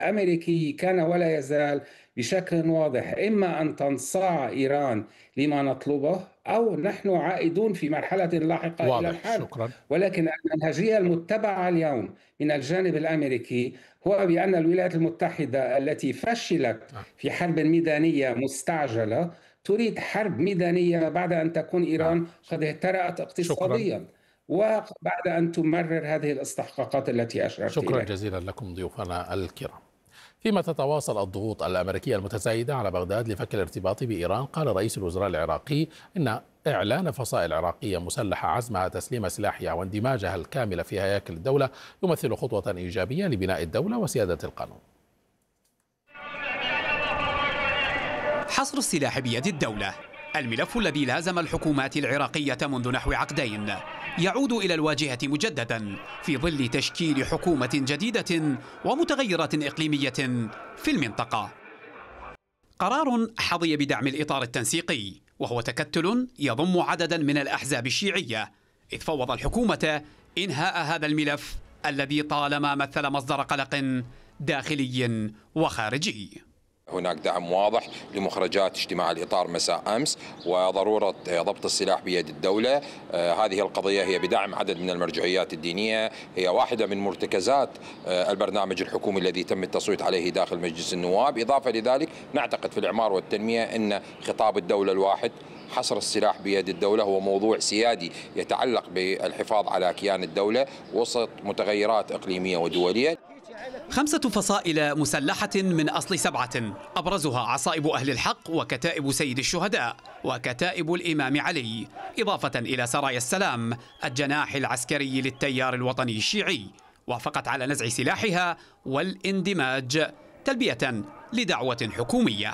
الأمريكي كان ولا يزال بشكل واضح: إما أن تنصاع إيران لما نطلبه، أو نحن عائدون في مرحلة لاحقة إلى واضح. الحرب. شكرا. ولكن المنهجية المتبعة اليوم من الجانب الأمريكي هو بأن الولايات المتحدة التي فشلت نعم. في حرب ميدانية مستعجلة تريد حرب ميدانية بعد أن تكون نعم. إيران قد اهترأت شكرا. اقتصاديا، وبعد أن تمرر هذه الاستحقاقات التي أشرت شكرا إليها. جزيلا لكم ضيوفنا الكرام. فيما تتواصل الضغوط الأمريكية المتزايدة على بغداد لفك الارتباط بإيران، قال رئيس الوزراء العراقي إن إعلان فصائل عراقية مسلحة عزمها تسليم سلاحها واندماجها الكامل في هياكل الدولة يمثل خطوة إيجابية لبناء الدولة وسيادة القانون. حصر السلاح بيد الدولة، الملف الذي لازم الحكومات العراقية منذ نحو عقدين، يعود إلى الواجهة مجددا في ظل تشكيل حكومة جديدة ومتغيرات إقليمية في المنطقة. قرار حظي بدعم الإطار التنسيقي، وهو تكتل يضم عددا من الأحزاب الشيعية، إذ فوض الحكومة إنهاء هذا الملف الذي طالما مثل مصدر قلق داخلي وخارجي. هناك دعم واضح لمخرجات اجتماع الإطار مساء أمس وضرورة ضبط السلاح بيد الدولة. هذه القضية هي بدعم عدد من المرجعيات الدينية، هي واحدة من مرتكزات البرنامج الحكومي الذي تم التصويت عليه داخل مجلس النواب. إضافة لذلك نعتقد في الإعمار والتنمية أن خطاب الدولة الواحد، حصر السلاح بيد الدولة، هو موضوع سيادي يتعلق بالحفاظ على كيان الدولة وسط متغيرات إقليمية ودولية. 5 فصائل مسلحة من أصل 7، أبرزها عصائب أهل الحق وكتائب سيد الشهداء وكتائب الإمام علي، إضافة إلى سرايا السلام الجناح العسكري للتيار الوطني الشيعي، وافقت على نزع سلاحها والاندماج تلبية لدعوة حكومية.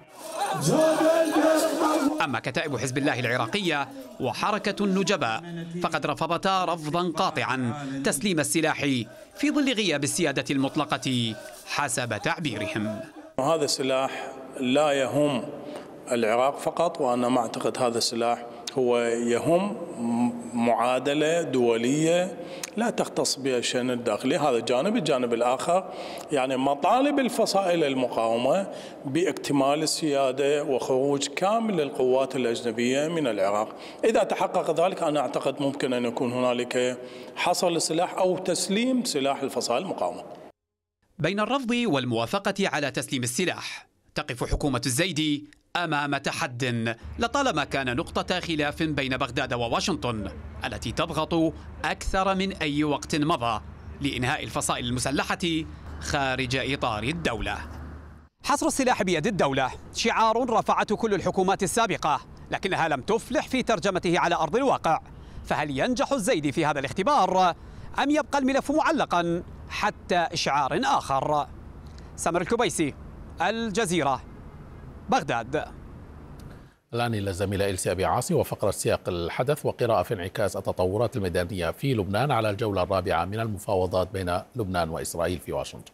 أما كتائب حزب الله العراقية وحركة النجباء فقد رفضتا رفضا قاطعا تسليم السلاح في ظل غياب السيادة المطلقة حسب تعبيرهم. هذا السلاح لا يهم العراق فقط، وأنا ما أعتقد هذا السلاح هو يهم معادلة دولية لا تختص بها الشأن الداخلي. هذا جانب. الجانب الآخر يعني مطالب الفصائل المقاومة باكتمال السيادة وخروج كامل القوات الأجنبية من العراق. إذا تحقق ذلك أنا أعتقد ممكن أن يكون هنالك حصر السلاح أو تسليم سلاح الفصائل المقاومة. بين الرفض والموافقة على تسليم السلاح تقف حكومة الزيدي أمام تحد لطالما كان نقطة خلاف بين بغداد وواشنطن، التي تضغط أكثر من أي وقت مضى لإنهاء الفصائل المسلحة خارج إطار الدولة. حصر السلاح بيد الدولة شعار رفعته كل الحكومات السابقة، لكنها لم تفلح في ترجمته على أرض الواقع. فهل ينجح الزيدي في هذا الاختبار أم يبقى الملف معلقا حتى إشعار آخر؟ سمر الكبيسي، الجزيرة، بغداد. الآن إلى الزميلة إلسي أبي عاصي وفقرة سياق الحدث وقراءة في انعكاس التطورات الميدانية في لبنان على الجولة الرابعة من المفاوضات بين لبنان وإسرائيل في واشنطن.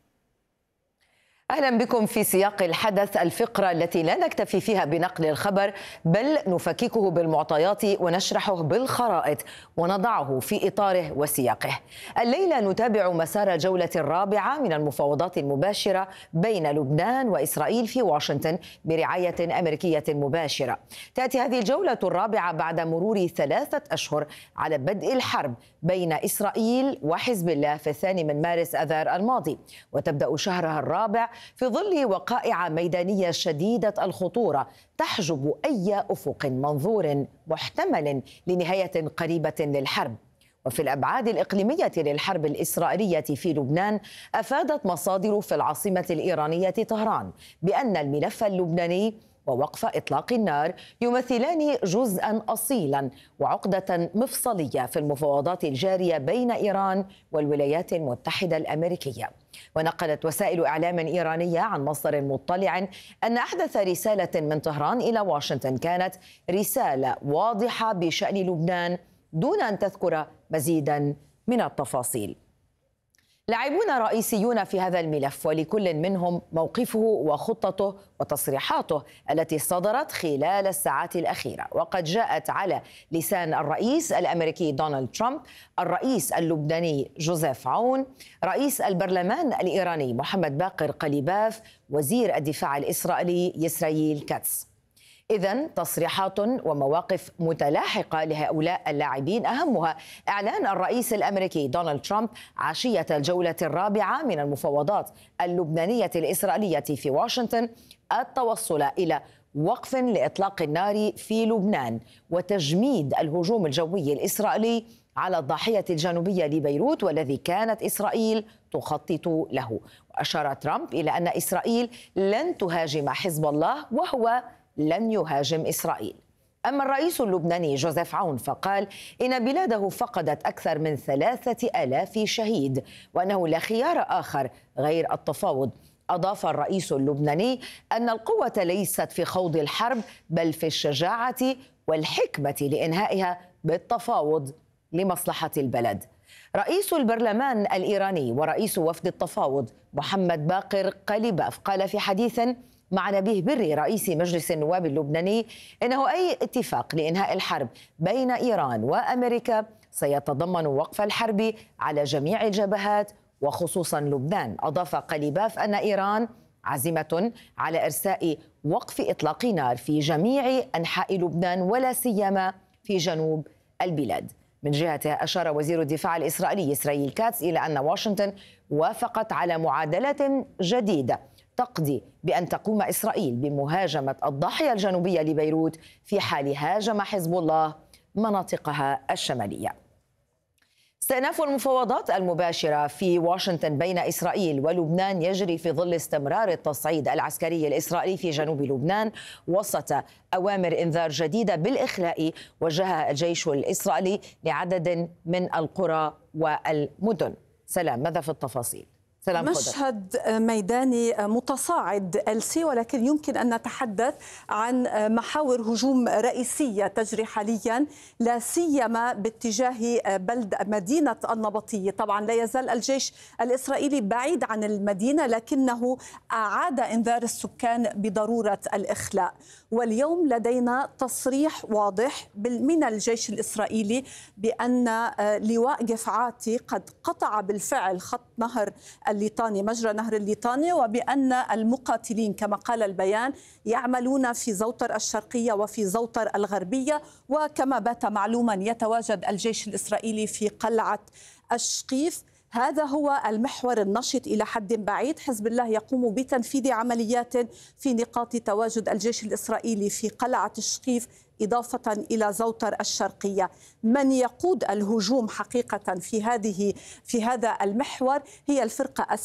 أهلا بكم في سياق الحدث، الفقرة التي لا نكتفي فيها بنقل الخبر بل نفككه بالمعطيات ونشرحه بالخرائط ونضعه في إطاره وسياقه. الليلة نتابع مسار الجولة الرابعة من المفاوضات المباشرة بين لبنان وإسرائيل في واشنطن برعاية أمريكية مباشرة. تأتي هذه الجولة الرابعة بعد مرور 3 أشهر على بدء الحرب بين إسرائيل وحزب الله في 2 مارس آذار الماضي، وتبدأ شهرها الرابع في ظل وقائع ميدانية شديدة الخطورة تحجب أي أفق منظور محتمل لنهاية قريبة للحرب. وفي الأبعاد الإقليمية للحرب الإسرائيلية في لبنان أفادت مصادر في العاصمة الإيرانية طهران بأن الملف اللبناني ووقف إطلاق النار يمثلان جزءا أصيلا وعقدة مفصلية في المفاوضات الجارية بين إيران والولايات المتحدة الأمريكية. ونقلت وسائل إعلام إيرانية عن مصدر مطلع أن أحدث رسالة من طهران إلى واشنطن كانت رسالة واضحة بشأن لبنان دون أن تذكر مزيدا من التفاصيل. لاعبون رئيسيون في هذا الملف، ولكل منهم موقفه وخطته وتصريحاته التي صدرت خلال الساعات الأخيرة، وقد جاءت على لسان الرئيس الأمريكي دونالد ترامب، الرئيس اللبناني جوزيف عون، رئيس البرلمان الإيراني محمد باقر قليباف، وزير الدفاع الإسرائيلي إسرائيل كاتس. إذن تصريحات ومواقف متلاحقة لهؤلاء اللاعبين، أهمها إعلان الرئيس الأمريكي دونالد ترامب عشية الجولة الرابعة من المفاوضات اللبنانية الإسرائيلية في واشنطن التوصل إلى وقف لإطلاق النار في لبنان وتجميد الهجوم الجوي الإسرائيلي على الضاحية الجنوبية لبيروت، والذي كانت إسرائيل تخطط له. وأشار ترامب إلى أن إسرائيل لن تهاجم حزب الله وهو لن يهاجم إسرائيل. أما الرئيس اللبناني جوزيف عون فقال إن بلاده فقدت أكثر من 3000 شهيد وأنه لا خيار آخر غير التفاوض. أضاف الرئيس اللبناني أن القوة ليست في خوض الحرب بل في الشجاعة والحكمة لإنهائها بالتفاوض لمصلحة البلد. رئيس البرلمان الإيراني ورئيس وفد التفاوض محمد باقر قليباف قال في حديث مع نبيه بري رئيس مجلس النواب اللبناني إنه أي اتفاق لإنهاء الحرب بين إيران وأمريكا سيتضمن وقف الحرب على جميع الجبهات وخصوصا لبنان. أضاف قليباف أن إيران عازمة على إرساء وقف إطلاق نار في جميع أنحاء لبنان ولا سيما في جنوب البلاد. من جهته أشار وزير الدفاع الإسرائيلي إسرائيل كاتس إلى أن واشنطن وافقت على معادلة جديدة تقضي بأن تقوم إسرائيل بمهاجمة الضاحية الجنوبية لبيروت في حال هاجم حزب الله مناطقها الشمالية. استئناف المفاوضات المباشرة في واشنطن بين إسرائيل ولبنان يجري في ظل استمرار التصعيد العسكري الإسرائيلي في جنوب لبنان وسط أوامر إنذار جديدة بالإخلاء وجهها الجيش الإسرائيلي لعدد من القرى والمدن. سلام، ماذا في التفاصيل؟ مشهد ميداني متصاعد ألسي، ولكن يمكن أن نتحدث عن محاور هجوم رئيسية تجري حاليا لا سيما باتجاه مدينة النبطية. طبعا لا يزال الجيش الإسرائيلي بعيد عن المدينة، لكنه أعاد إنذار السكان بضرورة الإخلاء. واليوم لدينا تصريح واضح من الجيش الإسرائيلي بأن لواء جفعاتي قد قطع بالفعل خط نهر الليطاني، مجرى نهر الليطاني، وبأن المقاتلين كما قال البيان يعملون في زوطر الشرقية وفي زوطر الغربية. وكما بات معلوما يتواجد الجيش الإسرائيلي في قلعة الشقيف. هذا هو المحور النشط إلى حد بعيد. حزب الله يقوم بتنفيذ عمليات في نقاط تواجد الجيش الإسرائيلي في قلعة الشقيف إضافة إلى زوطر الشرقية. من يقود الهجوم حقيقة في هذا المحور هي الفرقة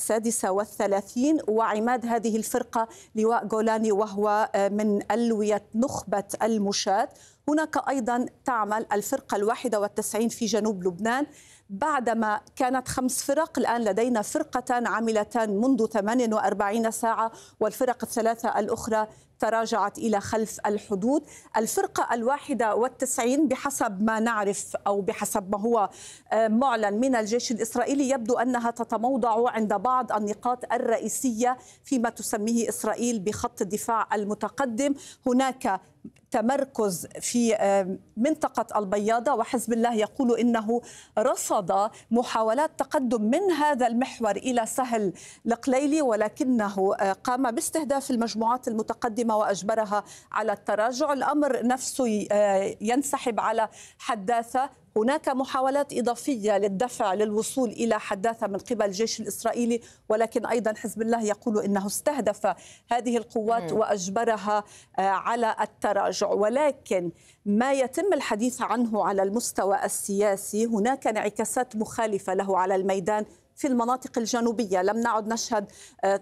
36، وعماد هذه الفرقة لواء جولاني وهو من ألوية نخبة المشاة. هناك أيضا تعمل الفرقة 91 في جنوب لبنان. بعدما كانت 5 فرق، الآن لدينا فرقتان عاملتان منذ 48 ساعة، والفرق الثلاثة الأخرى تراجعت إلى خلف الحدود. الفرقة 91 بحسب ما نعرف أو بحسب ما هو معلن من الجيش الإسرائيلي يبدو أنها تتموضع عند بعض النقاط الرئيسية فيما تسميه إسرائيل بخط الدفاع المتقدم. هناك تمركز في منطقة البياضة، وحزب الله يقول إنه رصد محاولات تقدم من هذا المحور إلى سهل القليلي، ولكنه قام باستهداف المجموعات المتقدمة وأجبرها على التراجع. الأمر نفسه ينسحب على حداثة. هناك محاولات إضافية للدفع للوصول إلى حداثة من قبل الجيش الإسرائيلي، ولكن أيضا حزب الله يقول إنه استهدف هذه القوات وأجبرها على التراجع. ولكن ما يتم الحديث عنه على المستوى السياسي هناك انعكاسات مخالفة له على الميدان في المناطق الجنوبية. لم نعد نشهد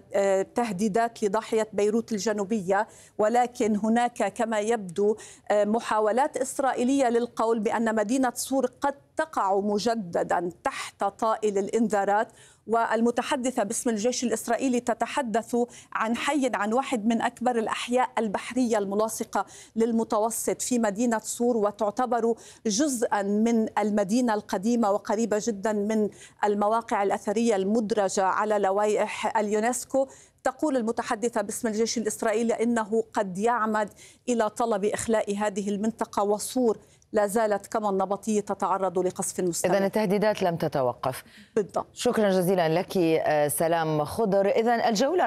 تهديدات لضاحية بيروت الجنوبية، ولكن هناك كما يبدو محاولات إسرائيلية للقول بأن مدينة صور قد تقع مجددا تحت طائل الإنذارات. والمتحدثة باسم الجيش الإسرائيلي تتحدث عن حي عن واحد من أكبر الأحياء البحرية الملاصقة للمتوسط في مدينة صور، وتعتبر جزءا من المدينة القديمة وقريبة جدا من المواقع الأثرية المدرجة على لوائح اليونسكو. تقول المتحدثة باسم الجيش الإسرائيلي إنه قد يعمد إلى طلب إخلاء هذه المنطقة، وصور لا زالت كما النبطية تتعرض لقصف مستمر. إذن التهديدات لم تتوقف. بالضبط. شكرا جزيلا لك سلام خضر. إذن الجولة